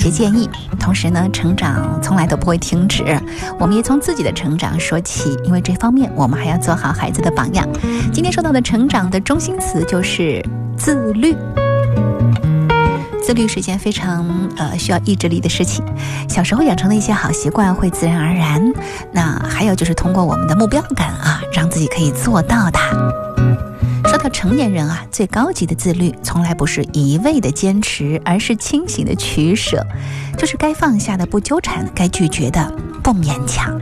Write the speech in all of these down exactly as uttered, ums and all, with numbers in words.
些建议。同时呢，成长从来都不会停止，我们也从自己的成长说起，因为这方面我们还要做好孩子的榜样。今天说到的成长的中心词就是自律。自律是一件非常呃需要意志力的事情，小时候养成的一些好习惯会自然而然，那还有就是通过我们的目标感啊，让自己可以做到它。说到成年人啊，最高级的自律从来不是一味的坚持，而是清醒的取舍，就是该放下的不纠缠，该拒绝的不勉强。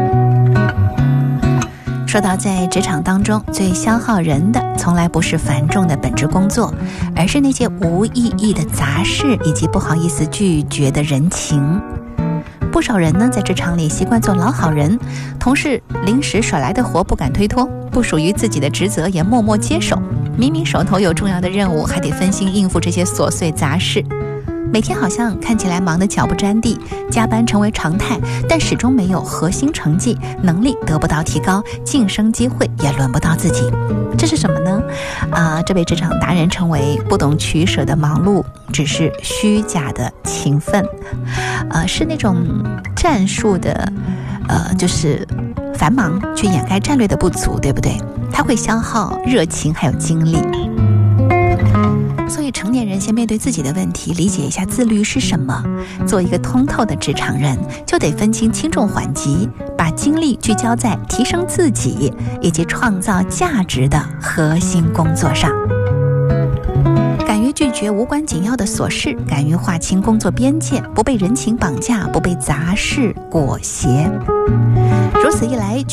说到在职场当中最消耗人的，从来不是繁重的本职工作，而是那些无意义的杂事以及不好意思拒绝的人情。不少人呢在职场里习惯做老好人，同事临时甩来的活不敢推脱，不属于自己的职责也默默接手，明明手头有重要的任务，还得分心应付这些琐碎杂事。每天好像看起来忙得脚不沾地，加班成为常态，但始终没有核心成绩，能力得不到提高，晋升机会也轮不到自己。这是什么呢？啊、呃，这被职场达人称为不懂取舍的忙碌，只是虚假的勤奋，呃，是那种战术的，呃，就是繁忙去掩盖战略的不足，对不对？它会消耗热情还有精力。所以成年人先面对自己的问题，理解一下自律是什么。做一个通透的职场人，就得分清轻重缓急，把精力聚焦在提升自己以及创造价值的核心工作上。敢于拒绝无关紧要的琐事，敢于划清工作边界，不被人情绑架，不被杂事裹挟。如此一来，